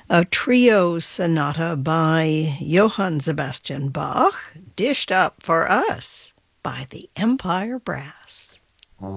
a trio sonata by Johann Sebastian Bach, dished up for us by the Empire Brass.